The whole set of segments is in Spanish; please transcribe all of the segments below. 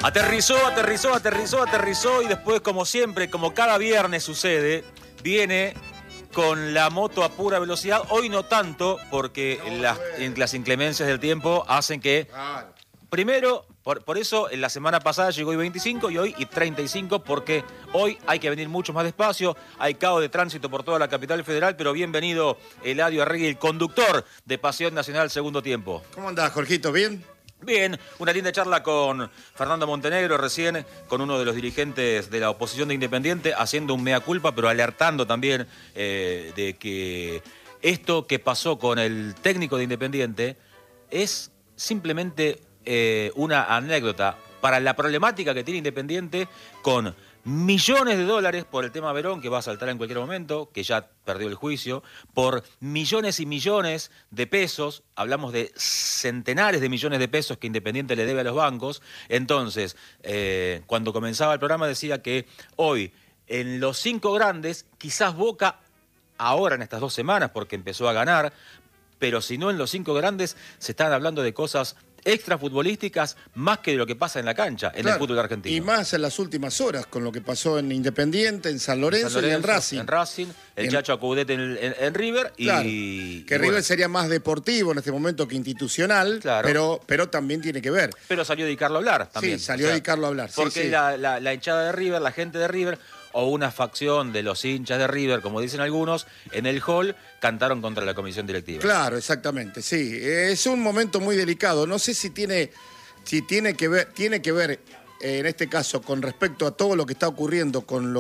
Aterrizó y después, como siempre, como cada viernes sucede, viene con la moto a pura velocidad. Hoy no tanto, porque las inclemencias del tiempo hacen que... Primero, por eso en la semana pasada llegó I-25 y hoy I-35, porque hoy hay que venir mucho más despacio, hay caos de tránsito por toda la capital federal, pero bienvenido Eladio Arregui, el conductor de Pasión Nacional Segundo Tiempo. ¿Cómo andás, Jorgito? ¿Bien? Bien, una linda charla con Fernando Montenegro recién, con uno de los dirigentes de la oposición de Independiente, haciendo un mea culpa, pero alertando también de que esto que pasó con el técnico de Independiente es simplemente una anécdota para la problemática que tiene Independiente con millones de dólares por el tema Verón, que va a saltar en cualquier momento, que ya perdió el juicio, por millones y millones de pesos, hablamos de centenares de millones de pesos que Independiente le debe a los bancos. Entonces, cuando comenzaba el programa decía que hoy, en los 5 grandes, quizás Boca, ahora en estas 2 semanas, porque empezó a ganar, pero si no en los 5 grandes, se están hablando de cosas extrafutbolísticas más que de lo que pasa en la cancha, en el fútbol argentino. Y más en las últimas horas, con lo que pasó en Independiente, en San Lorenzo y en Racing. En Racing, el Chacho Acudete en River. Claro, y que River sería más deportivo en este momento que institucional, claro, pero también tiene que ver. Pero salió Di Carlo a hablar también. Sí, salió Di Carlo a hablar. Porque sí. La hinchada de River, la gente de River, o una facción de los hinchas de River, como dicen algunos, en el hall cantaron contra la comisión directiva. Claro, exactamente, sí. Es un momento muy delicado. No sé si tiene que ver en este caso con respecto a todo lo que está ocurriendo con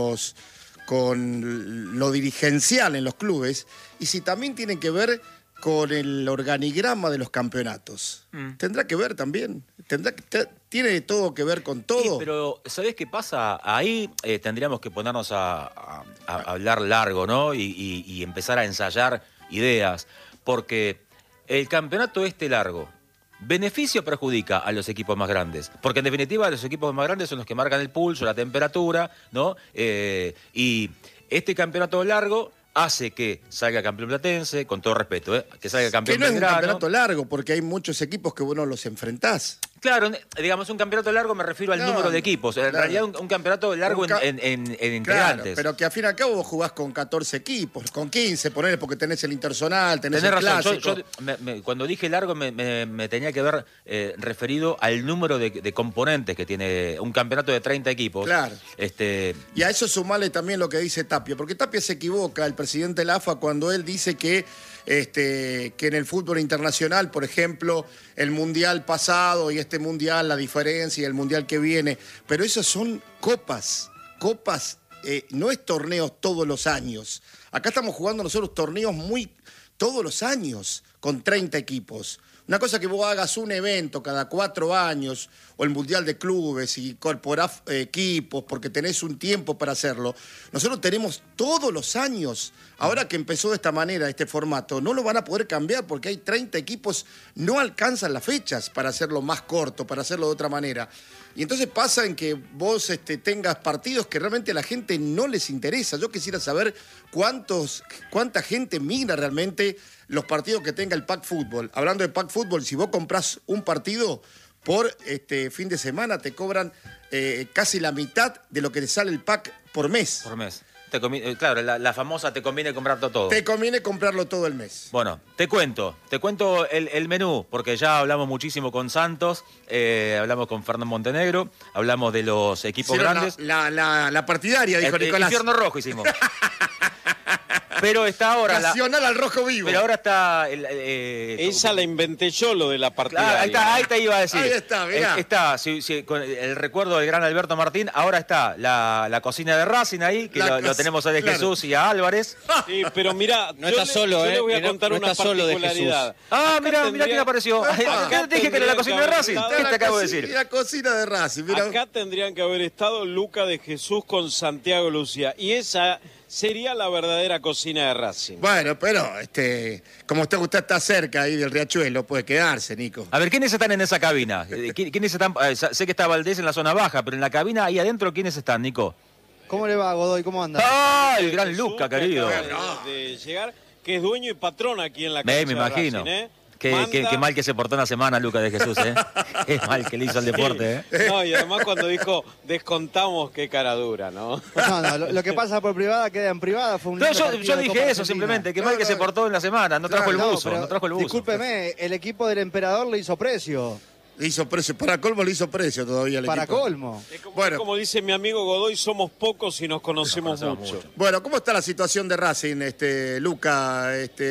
lo dirigencial en los clubes, y si también tiene que ver con el organigrama de los campeonatos. ¿Tendrá que ver también? ¿Tiene todo que ver con todo? Sí, pero ¿sabés qué pasa? Ahí tendríamos que ponernos a hablar largo, ¿no? Y empezar a ensayar ideas, porque el campeonato largo, ¿beneficia o perjudica a los equipos más grandes? Porque en definitiva los equipos más grandes son los que marcan el pulso, la temperatura, ¿no? Y este campeonato largo hace que salga campeón platense, con todo respeto, que salga campeón Belgrano. Que no es un campeonato largo, largo, porque hay muchos equipos que vos no los enfrentás. Claro, digamos, un campeonato largo me refiero al número de equipos. En realidad, un campeonato largo en integrantes. Claro, pero que al fin y al cabo vos jugás con 14 equipos, con 15, ponele, porque tenés el Interzonal, tenés el Clásico. Yo cuando dije largo me tenía que haber referido al número de componentes que tiene un campeonato de 30 equipos. Claro. Y a eso sumale también lo que dice Tapia, porque Tapia se equivoca, el presidente de la AFA, cuando él dice que en el fútbol internacional, por ejemplo, el mundial pasado y este mundial, la diferencia y el mundial que viene, pero esos son copas, no es torneos todos los años. Acá estamos jugando nosotros torneos todos los años, con 30 equipos. Una cosa que vos hagas un evento cada 4 años, o el Mundial de Clubes, y incorporás equipos porque tenés un tiempo para hacerlo. Nosotros tenemos todos los años. Ahora que empezó de esta manera, este formato, no lo van a poder cambiar porque hay 30 equipos, no alcanzan las fechas para hacerlo más corto, para hacerlo de otra manera. Y entonces pasa en que vos tengas partidos que realmente a la gente no les interesa. Yo quisiera saber cuánta gente migra realmente los partidos que tenga el Pack Fútbol. Hablando de Pack Fútbol, si vos comprás un partido por fin de semana, te cobran casi la mitad de lo que te sale el pack por mes. Por mes. Claro, la famosa te conviene comprarlo todo. Te conviene comprarlo todo el mes. Bueno, te cuento el menú, porque ya hablamos muchísimo con Santos, hablamos con Fernando Montenegro, hablamos de los equipos grandes. La partidaria, dijo Nicolás. El infierno rojo hicimos. Pero está ahora... Nacional al rojo vivo. Pero ahora está... Esa la inventé yo, lo de la partidaria. Claro, ahí te iba a decir. Ahí está, mirá. Está, con el recuerdo del gran Alberto Martín, ahora está la cocina de Racing ahí, que lo tenemos a De Jesús y a Álvarez. Sí, pero mirá, no está solo, yo le voy a contar una particularidad. Mirá quién apareció. Acá te dije que era la cocina de Racing. ¿Qué te acabo de decir? La cocina de Racing, mirá. Acá tendrían que haber estado Luca de Jesús con Santiago Lucía. Y esa sería la verdadera cocina de Racing. Bueno, pero como usted está cerca ahí del Riachuelo, puede quedarse, Nico. A ver, ¿quiénes están en esa cabina? ¿Quiénes están? Sé que está Valdés en la zona baja, pero en la cabina ahí adentro, ¿quiénes están, Nico? ¿Cómo le va, Godoy? ¿Cómo anda? ¡Ah! El gran Luca, querido. De llegar, que es dueño y patrón aquí en la cancha me imagino. de Racing, Qué mal que se portó en la semana Lucas de Jesús, ¿eh? Qué mal que le hizo al deporte, ¿eh? No, y además cuando dijo descontamos, qué cara dura, ¿no? No, lo que pasa por privada queda en privada. Fue un No, lindo yo partido de dije Copa eso Argentina. simplemente, qué mal que se portó en la semana, no trajo el buzo, pero no trajo el buzo. Discúlpeme, el equipo del emperador le hizo precio. Le hizo precio, para colmo le hizo precio todavía el Para equipo. colmo. Como dice mi amigo Godoy, somos pocos y nos conocemos mucho. Bueno, ¿cómo está la situación de Racing, Luca,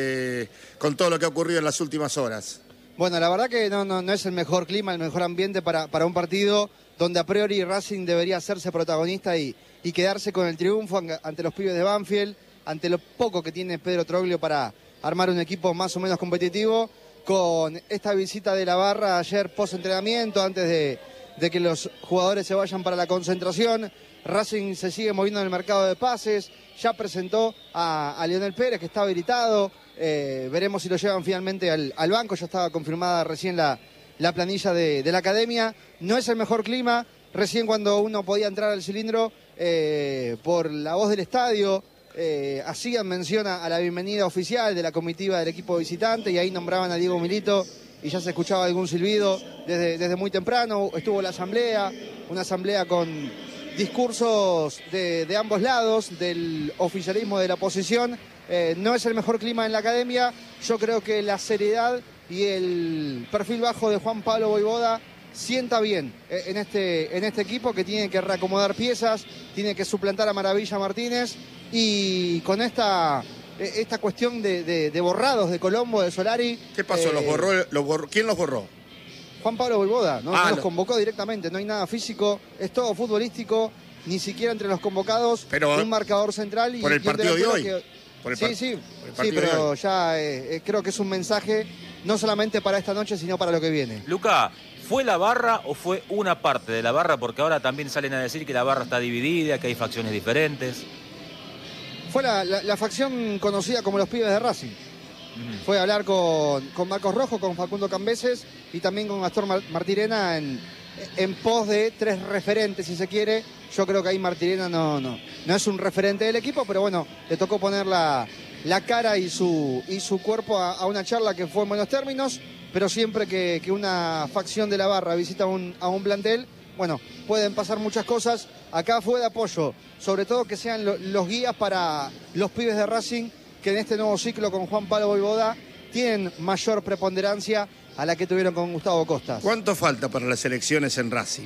con todo lo que ha ocurrido en las últimas horas? Bueno, la verdad que no es el mejor clima, el mejor ambiente para un partido donde a priori Racing debería hacerse protagonista y quedarse con el triunfo ante los pibes de Banfield, ante lo poco que tiene Pedro Troglio para armar un equipo más o menos competitivo. Con esta visita de la barra ayer post-entrenamiento, antes de que los jugadores se vayan para la concentración, Racing se sigue moviendo en el mercado de pases, ya presentó a Lionel Pérez, que está habilitado, veremos si lo llevan finalmente al banco, ya estaba confirmada recién la planilla de la academia. No es el mejor clima, recién cuando uno podía entrar al cilindro por la voz del estadio, hacían mención a la bienvenida oficial de la comitiva del equipo visitante y ahí nombraban a Diego Milito y ya se escuchaba algún silbido desde muy temprano. Estuvo la asamblea, una asamblea con discursos de ambos lados, del oficialismo de la oposición. No es el mejor clima en la academia. Yo creo que la seriedad y el perfil bajo de Juan Pablo Vojvoda sienta bien en este equipo, que tiene que reacomodar piezas, tiene que suplantar a Maravilla Martínez, y con esta cuestión de borrados de Colombo, de Solari. ¿Qué pasó? ¿Quién los borró? Juan Pablo Vojvoda, no los convocó directamente, no hay nada físico, es todo futbolístico, ni siquiera entre los convocados, un marcador central. ¿Por el partido de hoy? Sí, pero ya creo que es un mensaje no solamente para esta noche, sino para lo que viene. Luca, ¿fue la barra o fue una parte de la barra? Porque ahora también salen a decir que la barra está dividida, que hay facciones diferentes. Fue la facción conocida como los pibes de Racing. Fue a hablar con Marcos Rojo, con Facundo Cambeses y también con Gastón Martirena en pos de tres referentes, si se quiere. Yo creo que ahí Martirena no es un referente del equipo, pero bueno, le tocó poner la cara y su cuerpo a una charla que fue en buenos términos, pero siempre que una facción de la barra visita a un plantel, bueno, pueden pasar muchas cosas. Acá fue de apoyo, sobre todo que sean los guías para los pibes de Racing, que en este nuevo ciclo con Juan Pablo Vojvoda tienen mayor preponderancia a la que tuvieron con Gustavo Costas. ¿Cuánto falta para las elecciones en Racing?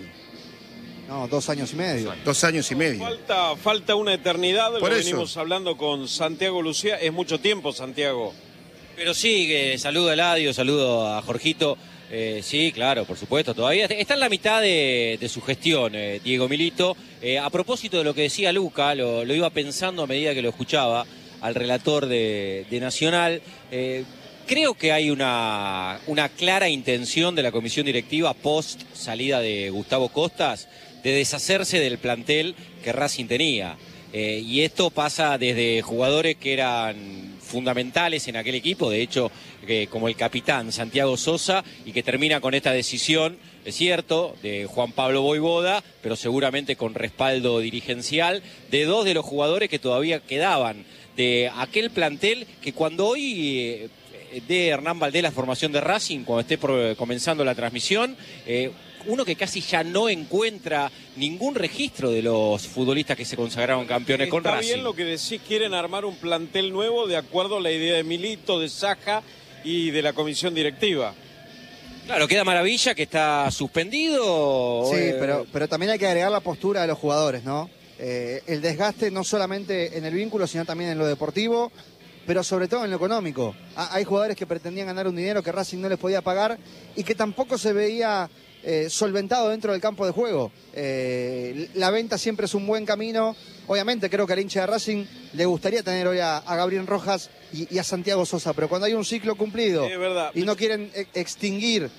No, 2 años y medio. 2 años y medio. Falta una eternidad, Por lo eso venimos hablando con Santiago Lucía. Es mucho tiempo, Santiago. Pero sí, saludo a Eladio, saludo a Jorgito. Sí, claro, por supuesto, todavía está en la mitad de su gestión, Diego Milito. A propósito de lo que decía Luca, lo iba pensando a medida que lo escuchaba al relator de Nacional. Creo que hay una clara intención de la comisión directiva post salida de Gustavo Costas de deshacerse del plantel que Racing tenía. Y esto pasa desde jugadores que eran fundamentales en aquel equipo, de hecho, como el capitán Santiago Sosa, y que termina con esta decisión, es cierto, de Juan Pablo Vojvoda, pero seguramente con respaldo dirigencial de 2 de los jugadores que todavía quedaban de aquel plantel que cuando hoy de Hernán Valdés la formación de Racing, cuando esté comenzando la transmisión, uno que casi ya no encuentra ningún registro de los futbolistas que se consagraron campeones con Racing. Está bien lo que decís, quieren armar un plantel nuevo de acuerdo a la idea de Milito, de Saja y de la comisión directiva. Claro, queda Maravilla, que está suspendido. Sí, pero también hay que agregar la postura de los jugadores, ¿no? El desgaste no solamente en el vínculo, sino también en lo deportivo, pero sobre todo en lo económico. Hay jugadores que pretendían ganar un dinero que Racing no les podía pagar y que tampoco se veía solventado dentro del campo de juego. La venta siempre es un buen camino. Obviamente creo que al hincha de Racing le gustaría tener hoy a Gabriel Rojas y a Santiago Sosa, pero cuando hay un ciclo cumplido y no quieren extinguir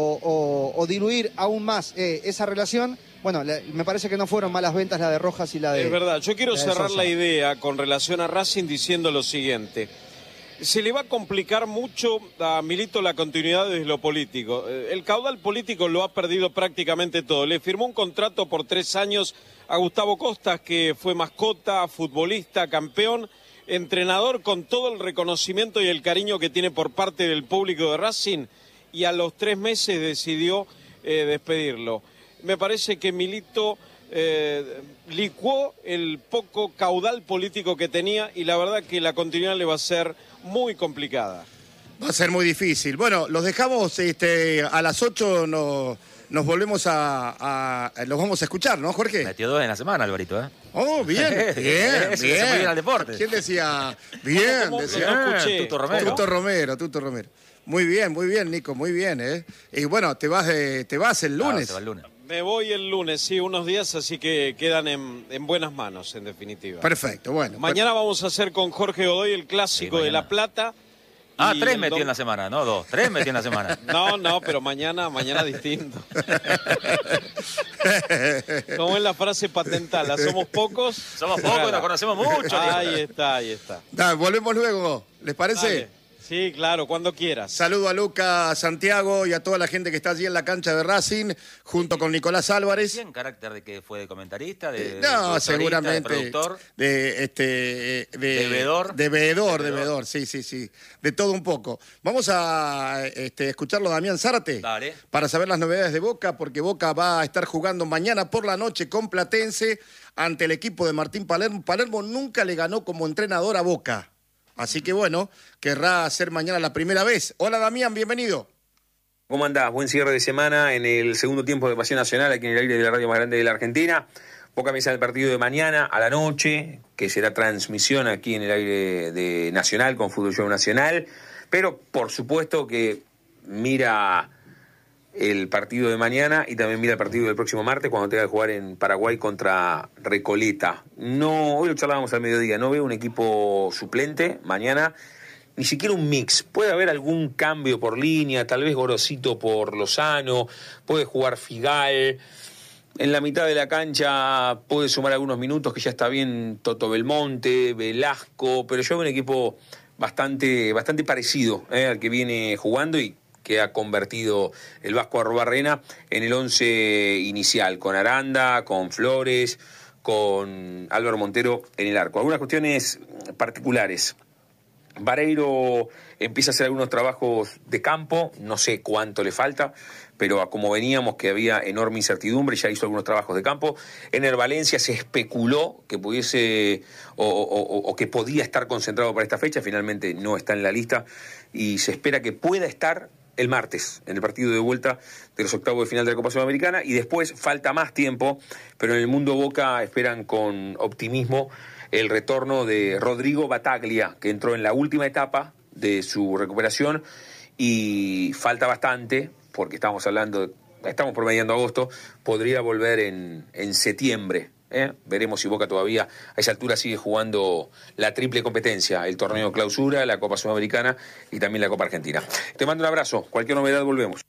o diluir aún más esa relación, bueno, me parece que no fueron malas ventas la de Rojas y la de... Es verdad, yo quiero cerrar Sosa. la idea con relación a Racing diciendo lo siguiente. Se le va a complicar mucho a Milito la continuidad desde lo político. El caudal político lo ha perdido prácticamente todo. Le firmó un contrato por 3 años a Gustavo Costas, que fue mascota, futbolista, campeón. entrenador con todo el reconocimiento y el cariño que tiene por parte del público de Racing, y a los 3 meses decidió despedirlo. Me parece que Milito licuó el poco caudal político que tenía, y la verdad que la continuidad le va a ser muy complicada. Va a ser muy difícil. Bueno, los dejamos a las 8, nos volvemos los vamos a escuchar, ¿no, Jorge? Metió 2 en la semana, Alvarito, ¿eh? Oh, bien, bien, Ese que se puede ir al deporte. ¿Quién decía? Bien, decía. No escuché. Tuto Romero. Muy bien, Nico, muy bien, ¿eh? Y bueno, te vas el lunes. Se va el lunes. Me voy el lunes, sí, unos días, así que quedan en buenas manos, en definitiva. Perfecto, bueno. Mañana vamos a hacer con Jorge Godoy el clásico de La Plata. Ah, y 3 metió en la semana, no 2. 3 metió en la semana. No, pero mañana distinto. Como es la frase patental, somos pocos. Somos pocos y nos conocemos mucho. Ahí está. Volvemos luego, ¿les parece? Dale. Sí, claro, cuando quieras. Saludo a Luca, a Santiago y a toda la gente que está allí en la cancha de Racing, junto con Nicolás Álvarez. ¿En carácter de que fue de comentarista? No, seguramente. ¿De productor? De veedor. De veedor, sí. De todo un poco. Vamos a escucharlo a Damián Zárate. Dale. Para saber las novedades de Boca, porque Boca va a estar jugando mañana por la noche con Platense ante el equipo de Martín Palermo. Palermo nunca le ganó como entrenador a Boca. Así que bueno, querrá hacer mañana la primera vez. Hola Damián, bienvenido. ¿Cómo andás? Buen cierre de semana en el segundo tiempo de Pasión Nacional, aquí en el aire de la radio más grande de la Argentina. Boca empieza el partido de mañana a la noche, que será transmisión aquí en el aire de Nacional con Fútbol Show Nacional. Pero por supuesto que mira el partido de mañana y también mira el partido del próximo martes cuando tenga que jugar en Paraguay contra Recoleta. No, hoy lo charlábamos al mediodía, no veo un equipo suplente mañana, ni siquiera un mix. Puede haber algún cambio por línea, tal vez Gorosito por Lozano, puede jugar Figal. En la mitad de la cancha puede sumar algunos minutos, que ya está bien Toto Belmonte, Velasco, pero yo veo un equipo bastante parecido al que viene jugando y que ha convertido el Vasco Arrubarrena en el 11 inicial, con Aranda, con Flores, con Álvaro Montero en el arco. Algunas cuestiones particulares. Vareiro empieza a hacer algunos trabajos de campo, no sé cuánto le falta, pero como veníamos que había enorme incertidumbre, ya hizo algunos trabajos de campo. Ener Valencia se especuló que pudiese o que podía estar concentrado para esta fecha, finalmente no está en la lista y se espera que pueda estar el martes, en el partido de vuelta de los octavos de final de la Copa Sudamericana, y después falta más tiempo, pero en el mundo Boca esperan con optimismo el retorno de Rodrigo Bataglia, que entró en la última etapa de su recuperación y falta bastante, porque estamos promediando agosto, podría volver en septiembre. Veremos si Boca todavía a esa altura sigue jugando la triple competencia, el torneo clausura, la Copa Sudamericana y también la Copa Argentina. Te mando un abrazo, cualquier novedad volvemos.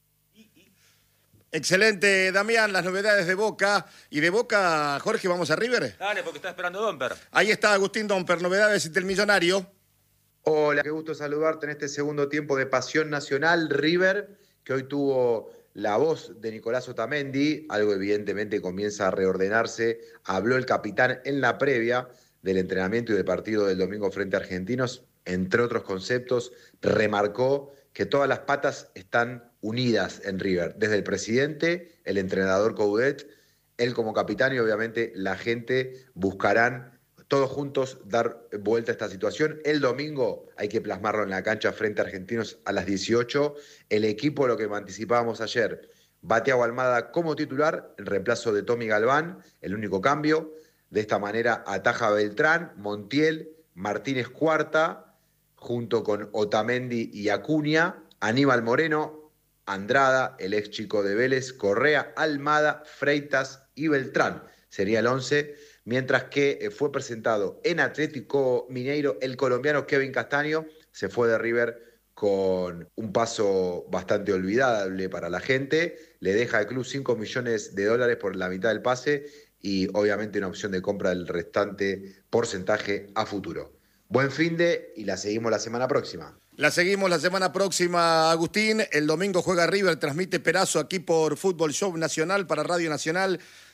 Excelente, Damián, las novedades de Boca. Y de Boca, Jorge, ¿vamos a River? Dale, porque está esperando Domper. Ahí está Agustín Domper, novedades del Millonario. Hola, qué gusto saludarte en este segundo tiempo de Pasión Nacional. River, que hoy tuvo la voz de Nicolás Otamendi, algo evidentemente comienza a reordenarse. Habló el capitán en la previa del entrenamiento y del partido del domingo frente a Argentinos. Entre otros conceptos, remarcó que todas las patas están unidas en River. Desde el presidente, el entrenador Coudet, él como capitán y obviamente la gente buscarán todos juntos dar vuelta a esta situación. El domingo hay que plasmarlo en la cancha frente a Argentinos a las 18. El equipo, lo que anticipábamos ayer, Thiago Almada como titular, en reemplazo de Tommy Galván, el único cambio. De esta manera ataja Beltrán, Montiel, Martínez Cuarta, junto con Otamendi y Acuña, Aníbal Moreno, Andrada, el ex chico de Vélez, Correa, Almada, Freitas y Beltrán. Sería el 11, mientras que fue presentado en Atlético Mineiro el colombiano Kevin Castaño, se fue de River con un paso bastante olvidable para la gente, le deja al club $5 millones por la mitad del pase y obviamente una opción de compra del restante porcentaje a futuro. Buen finde y la seguimos la semana próxima. La seguimos la semana próxima, Agustín. El domingo juega River, transmite Perazo aquí por Fútbol Show Nacional para Radio Nacional.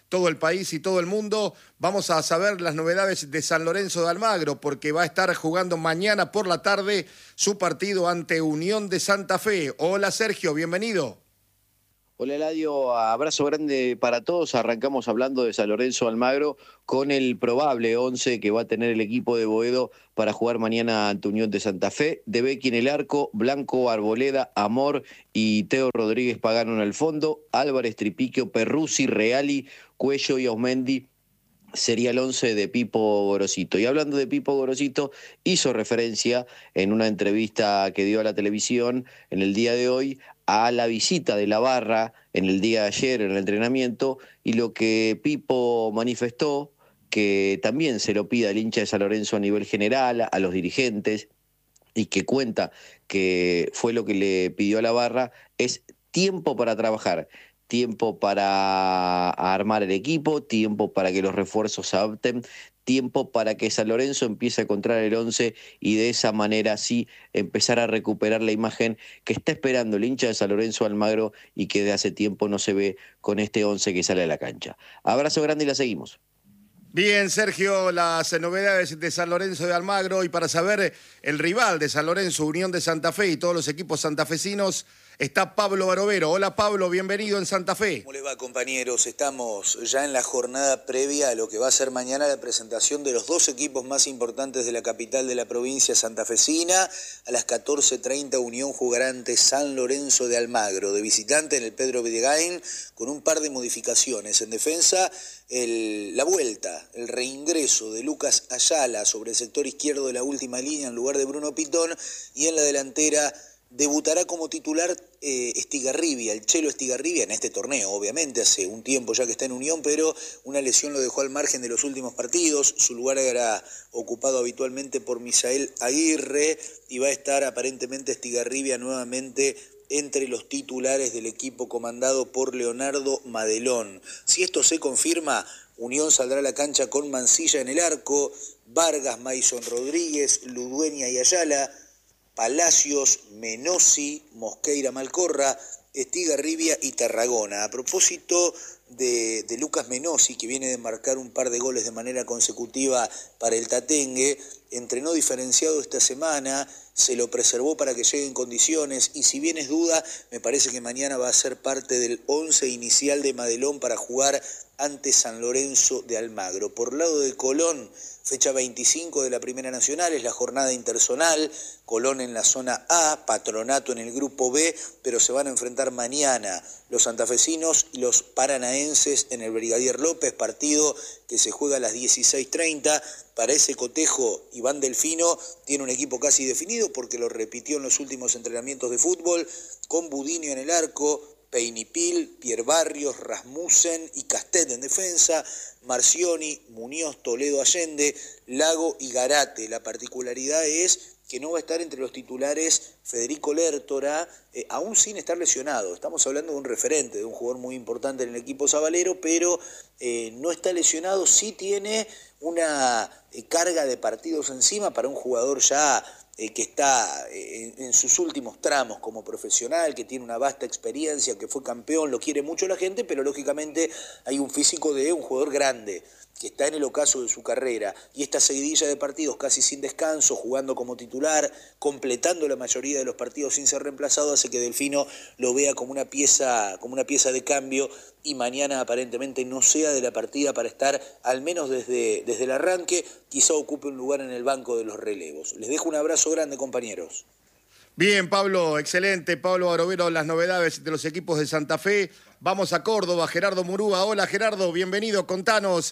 todo el país y todo el mundo. Vamos a saber las novedades de San Lorenzo de Almagro, porque va a estar jugando mañana por la tarde su partido ante Unión de Santa Fe. Hola Sergio, bienvenido. Hola Eladio, abrazo grande para todos. Arrancamos hablando de San Lorenzo de Almagro con el probable 11 que va a tener el equipo de Boedo para jugar mañana ante Unión de Santa Fe. De Becchi en el arco, Blanco, Arboleda, Amor y Teo Rodríguez Pagano en el fondo, Álvarez, Tripiquio, Perruzzi, Reali, Cuello y Osmendi. Sería el 11 de Pipo Gorosito. Y hablando de Pipo Gorosito, hizo referencia en una entrevista que dio a la televisión en el día de hoy a la visita de la barra en el día de ayer en el entrenamiento, y lo que Pipo manifestó, que también se lo pide al hincha de San Lorenzo a nivel general, a los dirigentes, y que cuenta que fue lo que le pidió a la barra, es tiempo para trabajar. Tiempo para armar el equipo, tiempo para que los refuerzos se adapten, tiempo para que San Lorenzo empiece a encontrar el 11 y de esa manera sí empezar a recuperar la imagen que está esperando el hincha de San Lorenzo Almagro y que de hace tiempo no se ve con este 11 que sale a la cancha. Abrazo grande y la seguimos. Bien, Sergio, las novedades de San Lorenzo de Almagro, y para saber el rival de San Lorenzo, Unión de Santa Fe, y todos los equipos santafesinos, está Pablo Barovero. Hola Pablo, bienvenido en Santa Fe. ¿Cómo les va, compañeros? Estamos ya en la jornada previa a lo que va a ser mañana la presentación de los dos equipos más importantes de la capital de la provincia santafesina. A las 14:30 Unión jugará ante San Lorenzo de Almagro, de visitante en el Pedro Videgain, con un par de modificaciones. En defensa, la vuelta, el reingreso de Lucas Ayala sobre el sector izquierdo de la última línea en lugar de Bruno Pitón, y en la delantera debutará como titular Estigarribia, el Chelo Estigarribia, en este torneo, obviamente, hace un tiempo ya que está en Unión, pero una lesión lo dejó al margen de los últimos partidos. Su lugar era ocupado habitualmente por Misael Aguirre, y va a estar aparentemente Estigarribia nuevamente entre los titulares del equipo comandado por Leonardo Madelón. Si esto se confirma, Unión saldrá a la cancha con Mancilla en el arco, Vargas, Maison Rodríguez, Ludueña y Ayala, Palacios, Menossi, Mosqueira, Malcorra, Estigarribia y Tarragona. A propósito de Lucas Menossi, que viene de marcar un par de goles de manera consecutiva para el Tatengue, entrenó diferenciado esta semana, se lo preservó para que llegue en condiciones, y si bien es duda, me parece que mañana va a ser parte del 11 inicial de Madelón para jugar ante San Lorenzo de Almagro. Por lado de Colón, fecha 25 de la Primera Nacional, es la jornada interzonal. Colón en la zona A, Patronato en el grupo B, pero se van a enfrentar mañana los santafesinos y los paranaenses en el Brigadier López, partido que se juega a las 16:30. Para ese cotejo, Iván Delfino tiene un equipo casi definido porque lo repitió en los últimos entrenamientos de fútbol, con Budinio en el arco, Peinipil, Pierre Barrios, Rasmussen y Castet en defensa, Marcioni, Muñoz, Toledo, Allende, Lago y Garate. La particularidad es que no va a estar entre los titulares Federico Lertora, aún sin estar lesionado. Estamos hablando de un referente, de un jugador muy importante en el equipo sabalero, pero no está lesionado. Sí tiene una carga de partidos encima para un jugador ya que está en sus últimos tramos como profesional, que tiene una vasta experiencia, que fue campeón, lo quiere mucho la gente, pero lógicamente hay un físico de un jugador grande, que está en el ocaso de su carrera, y esta seguidilla de partidos casi sin descanso, jugando como titular, completando la mayoría de los partidos sin ser reemplazado, hace que Delfino lo vea como una pieza de cambio, y mañana aparentemente no sea de la partida para estar, al menos desde el arranque, quizá ocupe un lugar en el banco de los relevos. Les dejo un abrazo grande, compañeros. Bien, Pablo, excelente. Pablo Barovero, las novedades de los equipos de Santa Fe. Vamos a Córdoba, Gerardo Murúa. Hola, Gerardo, bienvenido. Contanos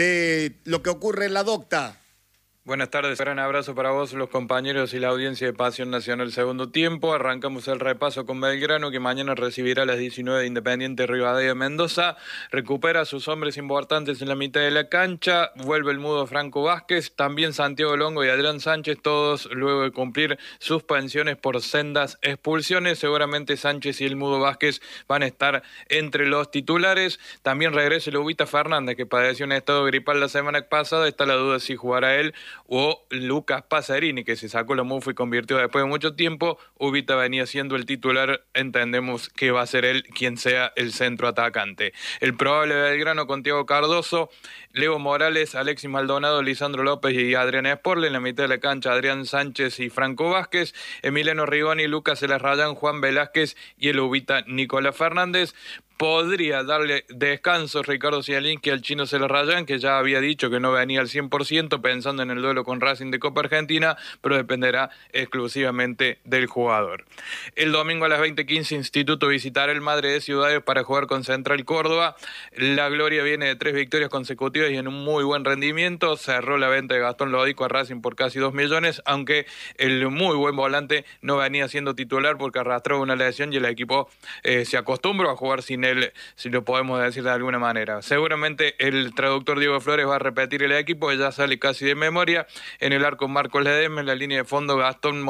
de lo que ocurre en la Docta. Buenas tardes, gran abrazo para vos, los compañeros y la audiencia de Pasión Nacional Segundo Tiempo. Arrancamos el repaso con Belgrano, que mañana recibirá a las 19 de Independiente Rivadavia de Mendoza. Recupera a sus hombres importantes en la mitad de la cancha. Vuelve el mudo Franco Vázquez, también Santiago Longo y Adrián Sánchez, todos luego de cumplir suspensiones por sendas expulsiones. Seguramente Sánchez y el mudo Vázquez van a estar entre los titulares. También regresa el Ubita Fernández, que padeció un estado gripal la semana pasada. Está la duda si jugará él o Lucas Pacerini, que se sacó la mufa y convirtió después de mucho tiempo. Ubita venía siendo el titular, entendemos que va a ser él quien sea el centro atacante. El probable Belgrano con Thiago Cardoso, Leo Morales, Alexis Maldonado, Lisandro López y Adrián Sporle. En la mitad de la cancha, Adrián Sánchez y Franco Vázquez, Emiliano Rigoni, Lucas Elarrayán, Juan Velázquez y el Ubita Nicolás Fernández. Podría darle descanso Ricardo Zielinski al chino Celarrayán, que ya había dicho que no venía al 100% pensando en el duelo con Racing de Copa Argentina, pero dependerá exclusivamente del jugador. El domingo a las 20:15 Instituto visitará el Madre de Ciudades para jugar con Central Córdoba. La gloria viene de 3 victorias consecutivas y en un muy buen rendimiento. Cerró la venta de Gastón Lodico a Racing por casi 2 millones, aunque el muy buen volante no venía siendo titular porque arrastró una lesión y el equipo se acostumbró a jugar sin él, si lo podemos decir de alguna manera. Seguramente el traductor Diego Flores va a repetir el equipo, que ya sale casi de memoria. En el arco Marcos Ledesma, en la línea de fondo Gastón,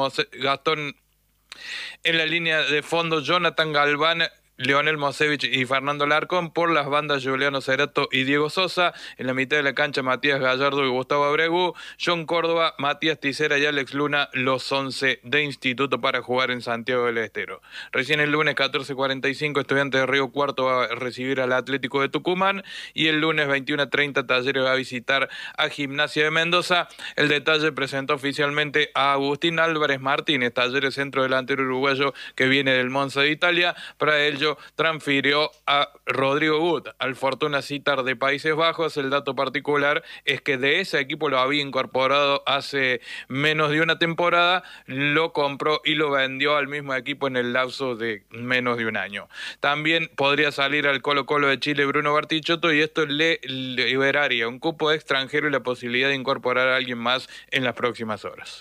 en la línea de fondo Jonathan Galván, Leonel Mosevich y Fernando Larcón. Por las bandas Juliano Cerato y Diego Sosa. En la mitad de la cancha Matías Gallardo y Gustavo Abregu, John Córdoba, Matías Ticera y Alex Luna, los 11 de Instituto para jugar en Santiago del Estero. Recién el lunes 14:45 Estudiantes de Río Cuarto va a recibir al Atlético de Tucumán y el lunes 21:30 Talleres va a visitar a Gimnasia de Mendoza. El detalle presentó oficialmente a Agustín Álvarez Martínez, Talleres centro delantero uruguayo que viene del Monza de Italia. Para ello transfirió a Rodrigo Gut al Fortuna Sittard de Países Bajos. El dato particular es que de ese equipo lo había incorporado hace menos de una temporada, lo compró y lo vendió al mismo equipo en el lapso de menos de un año. También podría salir al Colo-Colo de Chile Bruno Bartichotto y esto le liberaría un cupo de extranjero y la posibilidad de incorporar a alguien más en las próximas horas.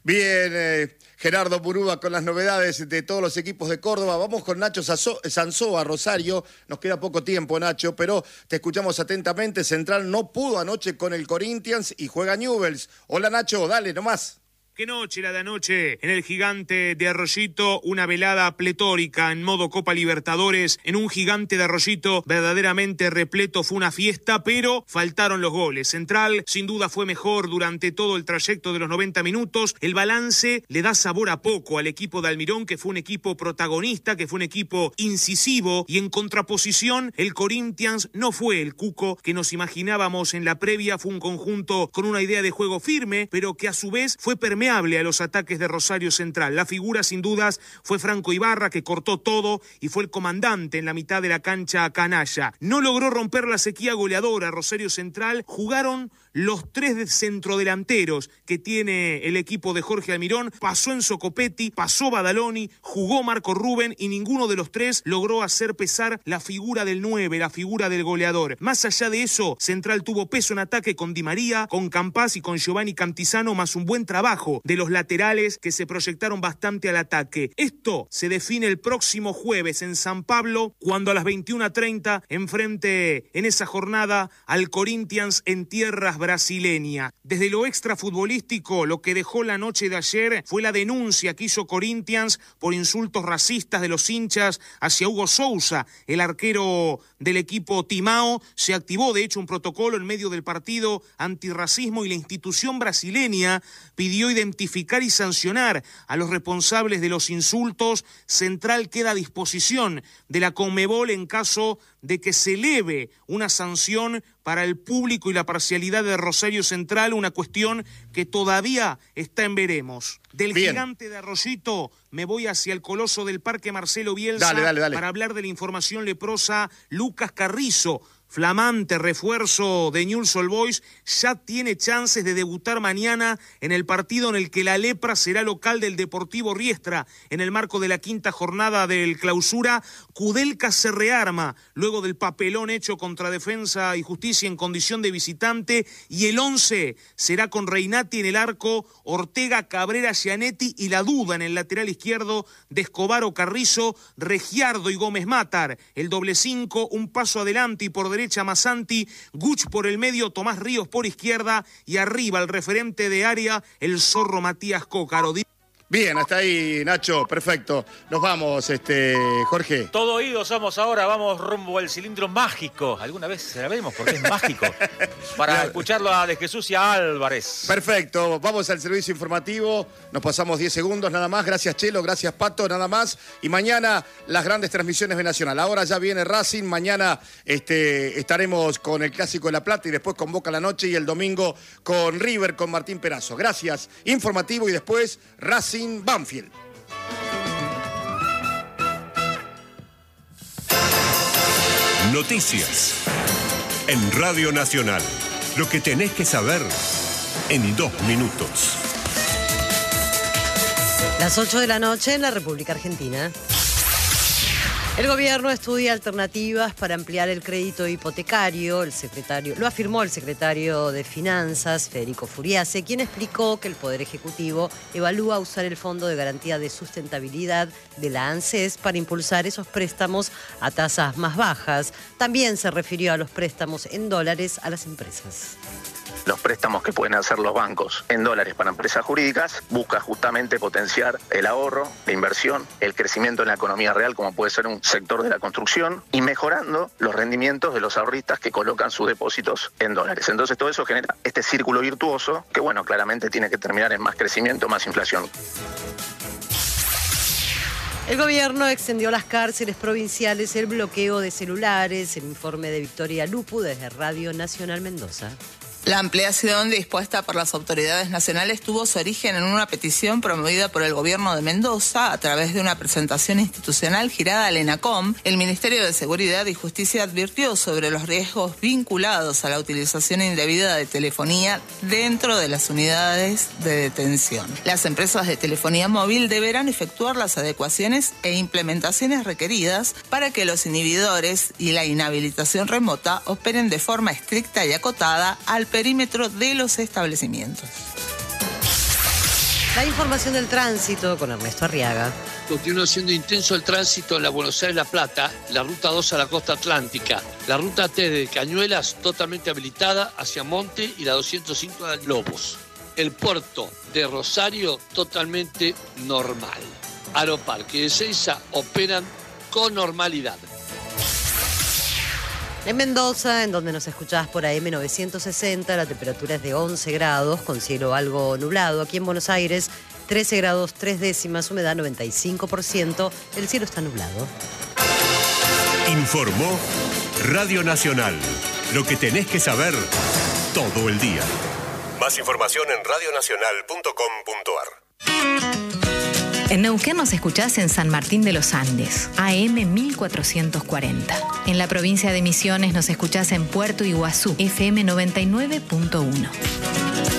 Bien, Gerardo Burúa con las novedades de todos los equipos de Córdoba. Vamos con Nacho Sanzoa, Rosario. Nos queda poco tiempo, Nacho, pero te escuchamos atentamente. Central no pudo anoche con el Corinthians y juega Newell's. Hola, Nacho, dale nomás. Qué noche la de anoche en el Gigante de Arroyito, una velada pletórica en modo Copa Libertadores, en un Gigante de Arroyito verdaderamente repleto, fue una fiesta, pero faltaron los goles. Central sin duda fue mejor durante todo el trayecto de los 90 minutos, el balance le da sabor a poco al equipo de Almirón, que fue un equipo protagonista, que fue un equipo incisivo, y en contraposición el Corinthians no fue el Cuco que nos imaginábamos en la previa, fue un conjunto con una idea de juego firme, pero que a su vez fue permeable a los ataques de Rosario Central. La figura sin dudas fue Franco Ibarra, que cortó todo y fue el comandante en la mitad de la cancha canalla. No logró romper la sequía goleadora Rosario Central. Jugaron los 3 centrodelanteros que tiene el equipo de Jorge Almirón. Pasó Enzo Copetti, pasó Badaloni, jugó Marco Rubén y ninguno de los 3 logró hacer pesar la figura del 9, la figura del goleador. Más allá de eso, Central tuvo peso en ataque con Di María, con Campás y con Giovanni Cantizano, más un buen trabajo de los laterales que se proyectaron bastante al ataque. Esto se define el próximo jueves en San Pablo, cuando a las 21:30 enfrente en esa jornada al Corinthians en tierras brasileñas. Desde lo extrafutbolístico, lo que dejó la noche de ayer fue la denuncia que hizo Corinthians por insultos racistas de los hinchas hacia Hugo Sousa, el arquero del equipo Timao. Se activó de hecho un protocolo en medio del partido antirracismo y la institución brasileña pidió identificar y sancionar a los responsables de los insultos. Central queda a disposición de la Conmebol en caso de que se eleve una sanción para el público y la parcialidad de Rosario Central, una cuestión que todavía está en veremos. Del Gigante de Arroyito me voy hacia el Coloso del Parque Marcelo Bielsa. Dale. Para hablar de la información leprosa. Lucas Carrizo, flamante refuerzo de Newell's Old Boys, ya tiene chances de debutar mañana en el partido en el que la lepra será local del Deportivo Riestra en el marco de la 5ª jornada del Clausura. Kudelka se rearma luego del papelón hecho contra Defensa y Justicia en condición de visitante, y el 11 será con Reinati en el arco, Ortega, Cabrera, Gianetti y la duda en el lateral izquierdo de Escobar o Carrizo, Regiardo y Gómez Matar. El doble 5, un paso adelante y por derecha Masanti, Guch por el medio, Tomás Ríos por izquierda y arriba el referente de área, el zorro Matías Cócaro. Bien, hasta ahí, Nacho, perfecto. Nos vamos, Jorge. Todo oído somos ahora, vamos rumbo al cilindro mágico. ¿Alguna vez sabemos por qué es mágico? Para escucharlo a De Jesús y a Álvarez. Perfecto, vamos al servicio informativo. Nos pasamos 10 segundos nada más. Gracias, Chelo, gracias, Pato, nada más. Y mañana las grandes transmisiones de Nacional. Ahora ya viene Racing, mañana estaremos con el Clásico de La Plata y después con Boca a la noche y el domingo con River, con Martín Perazo. Gracias, informativo y después Racing Banfield. Noticias en Radio Nacional. Lo que tenés que saber en 2 minutos. Las 8 de la noche en la República Argentina. El gobierno estudia alternativas para ampliar el crédito hipotecario. Lo afirmó el secretario de Finanzas, Federico Furiase, quien explicó que el Poder Ejecutivo evalúa usar el Fondo de Garantía de Sustentabilidad de la ANSES para impulsar esos préstamos a tasas más bajas. También se refirió a los préstamos en dólares a las empresas. Los préstamos que pueden hacer los bancos en dólares para empresas jurídicas busca justamente potenciar el ahorro, la inversión, el crecimiento en la economía real, como puede ser un sector de la construcción, y mejorando los rendimientos de los ahorristas que colocan sus depósitos en dólares. Entonces todo eso genera este círculo virtuoso que, bueno, claramente tiene que terminar en más crecimiento, más inflación. El gobierno extendió a las cárceles provinciales el bloqueo de celulares. El informe de Victoria Lupu desde Radio Nacional Mendoza. La ampliación dispuesta por las autoridades nacionales tuvo su origen en una petición promovida por el gobierno de Mendoza a través de una presentación institucional girada al ENACOM. El Ministerio de Seguridad y Justicia advirtió sobre los riesgos vinculados a la utilización indebida de telefonía dentro de las unidades de detención. Las empresas de telefonía móvil deberán efectuar las adecuaciones e implementaciones requeridas para que los inhibidores y la inhabilitación remota operen de forma estricta y acotada al perímetro de los establecimientos. La información del tránsito con Ernesto Arriaga. Continúa siendo intenso el tránsito en la Buenos Aires-La Plata, la ruta 2 a la costa atlántica, la ruta 3 de Cañuelas totalmente habilitada hacia Monte y la 205 a Lobos. El puerto de Rosario totalmente normal. Aeroparque de Ezeiza operan con normalidad. En Mendoza, en donde nos escuchás por AM 960, la temperatura es de 11 grados, con cielo algo nublado. Aquí en Buenos Aires, 13 grados 3 décimas, humedad 95%, el cielo está nublado. Informó Radio Nacional. Lo que tenés que saber todo el día. Más información en radionacional.com.ar. En Neuquén nos escuchás en San Martín de los Andes, AM 1440. En la provincia de Misiones nos escuchás en Puerto Iguazú, FM 99.1.